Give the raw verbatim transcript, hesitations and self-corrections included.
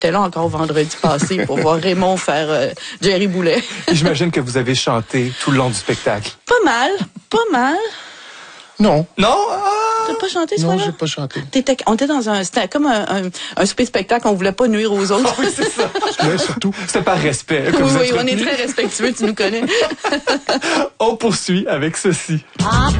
J'étais là encore vendredi passé pour voir Raymond faire euh, Jerry Boulet. Et j'imagine que vous avez chanté tout le long du spectacle. Pas mal, pas mal. Non. Non? Ah! T'as pas chanté ce Non, soir-là? j'ai pas chanté. T'étais, on était dans un, c'était comme un, un, un souper spectacle, on voulait pas nuire aux autres. Ah oui, c'est ça. Oui, surtout. C'était par respect que Oui, vous oui, êtes on est retenu. très respectueux, tu nous connais. On poursuit avec ceci. Ah,